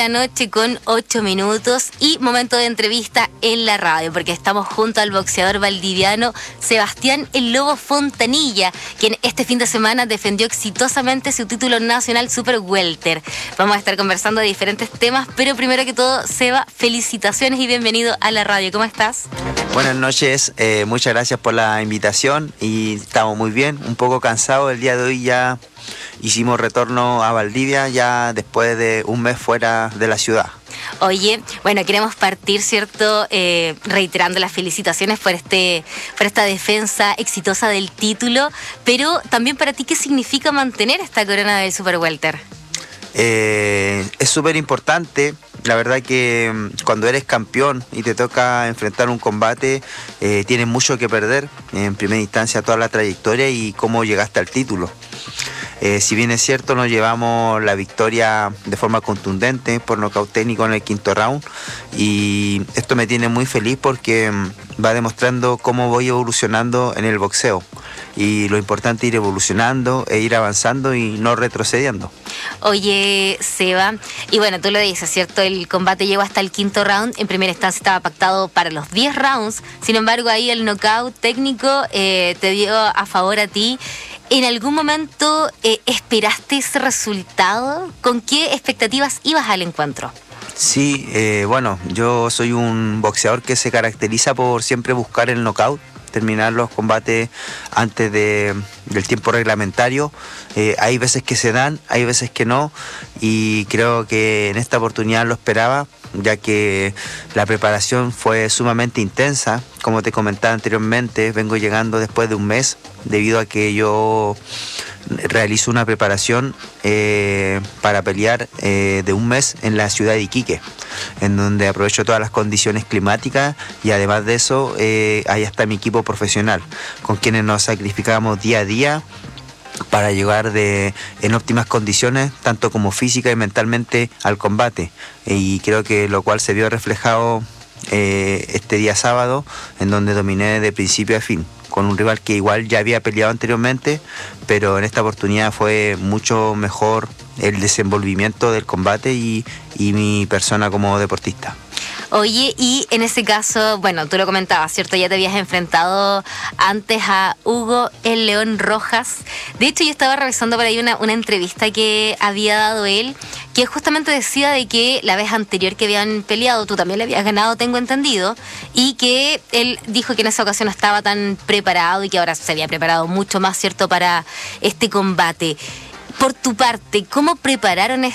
la noche con 8 minutos y momento de entrevista en la radio, porque estamos junto al boxeador valdiviano Sebastián El Lobo Fontanilla, quien este fin de semana defendió exitosamente su título nacional Super Welter. Vamos a estar conversando de diferentes temas, pero primero que todo, Seba, felicitaciones y bienvenido a la radio. ¿Cómo estás? Buenas noches, muchas gracias por la invitación y estamos muy bien, un poco cansados. El día de hoy ya hicimos retorno a Valdivia ya después de un mes fuera de la ciudad. Oye, bueno, queremos partir, ¿cierto? Reiterando las felicitaciones por esta defensa exitosa del título, pero también para ti, ¿qué significa mantener esta corona del Super Welter? Es súper importante. La verdad que cuando eres campeón y te toca enfrentar un combate, tienes mucho que perder. En primera instancia toda la trayectoria y cómo llegaste al título. Si bien es cierto, nos llevamos la victoria de forma contundente por nocaut técnico en el quinto round, y esto me tiene muy feliz porque va demostrando cómo voy evolucionando en el boxeo, y lo importante es ir evolucionando e ir avanzando y no retrocediendo. Oye, Seba, y bueno, tú lo dices, ¿cierto? El combate llegó hasta el quinto round. En primera instancia estaba pactado para los 10 rounds. Sin embargo, ahí el knockout técnico te dio a favor a ti. ¿En algún momento esperaste ese resultado? ¿Con qué expectativas ibas al encuentro? Sí, bueno, yo soy un boxeador que se caracteriza por siempre buscar el knockout, terminar los combates antes del tiempo reglamentario. Hay veces que se dan, hay veces que no, y creo que en esta oportunidad lo esperaba, ya que la preparación fue sumamente intensa. Como te comentaba anteriormente, vengo llegando después de un mes, debido a que yo realizo una preparación para pelear de un mes en la ciudad de Iquique, en donde aprovecho todas las condiciones climáticas, y además de eso ahí está mi equipo profesional, con quienes nos sacrificamos día a día para llegar en óptimas condiciones, tanto como física y mentalmente, al combate. Y creo que lo cual se vio reflejado este día sábado, en donde dominé de principio a fin, con un rival que igual ya había peleado anteriormente, pero en esta oportunidad fue mucho mejor el desenvolvimiento del combate y mi persona como deportista. Oye, y en ese caso, bueno, tú lo comentabas, ¿cierto? Ya te habías enfrentado antes a Hugo El León Rojas. De hecho, yo estaba revisando por ahí una entrevista que había dado él, que justamente decía de que la vez anterior que habían peleado, tú también le habías ganado, tengo entendido, y que él dijo que en esa ocasión no estaba tan preparado y que ahora se había preparado mucho más, ¿cierto?, para este combate. Por tu parte, ¿cómo prepararon